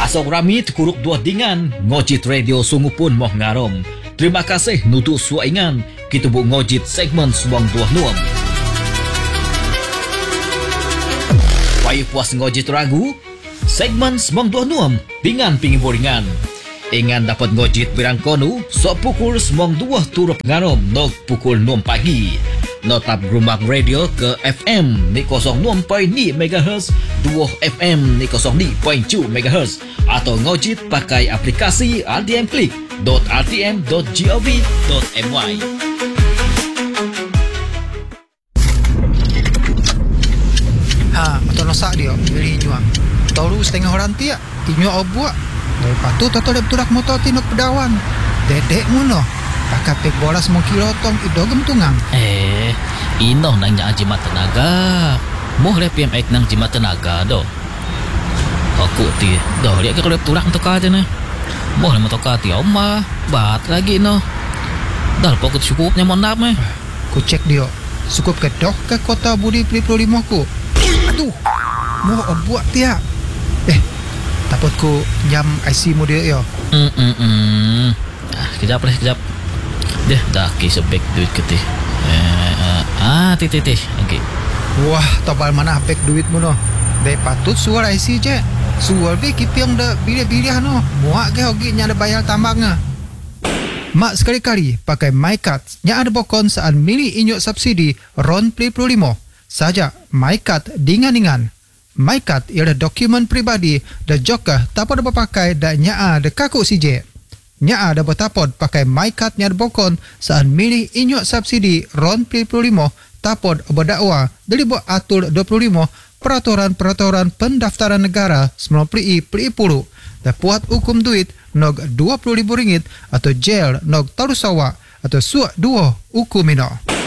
Asok rami terkuruk dua dengan ngojit radio sungu pun moh ngarom. Terima kasih nutu suaingan kita bu ngojit segmen suang dua nuam. Payu puas ngojit ragu segmen suang dua nuam dengan pingboringan. Ingan dapat ngojit birang konu sok pukul suang dua turut ngarom nog pukul 6 pagi. Notap gerumbang radio ke FM ni 06.2 MHz, 2 FM ni 02.2 MHz atau ngojit pakai aplikasi rtmclick.rtm.gov.my. Atau nosak dia beli nyuang. Tahu setengah orang tiak, inyo obuak. Lepas tu toto lep turak motor tinok pedawan. Dedek muno. Pakai pek bola semua kilotong idogem tungang. Inoh nang nya jimat tenaga. Moh le PMX nang jimat tenaga do. Aku ti dah lihat ke kalau turak untuk aja nah. Moh le motor ti oma bat lagi no. Dah pokok cukupnya mohon maaf meh. Ku cek dia. Cukup ke dok ke kota Budi 25 ku. Aduh. Moh obuak tiak. Takut ku jam IC mu dia yo. Kejap. Deh dah kisah back duit ke ti. Tih. Okay. Wah, tobal mana back duit mu no. Be patut suar IC je. Suar be kipiang dah bilih-bilih no. Muak ke hogi nya ada bayar tambangnya. Mak sekali-kali pakai MyCard nya ada bokon saat milih inyok subsidi RON 25. Saja MyCard dingan-dingan. MyCard ialah dokumen pribadi dan juga tapod dapat pakai dan nya ada kaku CJ. Nya ada bertapod pakai MyCard nya ada bokon saat milih inyok subsidi RON 25 tapod berdakwa dari buat atur 25 peraturan pendaftaran negara 90 dan puat hukum duit nog RM20,000 atau jail nog tarusawa atau suak 2 hukum mino.